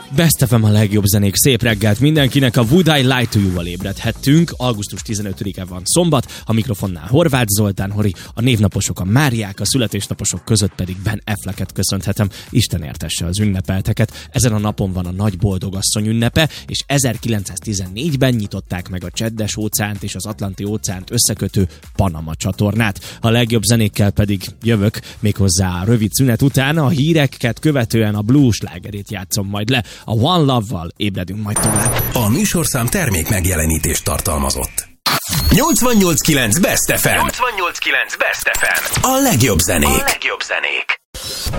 Best FM a legjobb zenék, szép reggelt mindenkinek, a Would I Lie to You-val ébredhettünk. Augusztus 15-e van szombat, a mikrofonnál Horváth Zoltán Hori, a névnaposok a Máriák, a születésnaposok között pedig Ben Afflecket köszönhetem. Isten értesse az ünnepelteket. Ezen a napon van a Nagy Boldogasszony ünnepe, és 1914-ben nyitották meg a Csendes-óceánt és az Atlanti-óceánt összekötő Panama csatornát. A legjobb zenékkel pedig jövök, méghozzá a rövid szünet után, a híreket követően a blues slágerét játszom majd le. A One Love-val ébredünk majd tovább. A műsorszám termék megjelenítést tartalmazott. 88.9 Best FM. 88.9 Best FM. A legjobb zenék.